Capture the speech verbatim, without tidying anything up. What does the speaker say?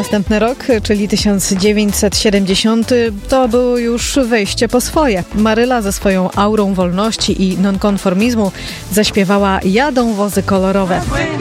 Następny rok, czyli tysiąc dziewięćset siedemdziesiąty, to było już wejście po swoje. Maryla ze swoją aurą wolności i nonkonformizmu zaśpiewała Jadą wozy kolorowe.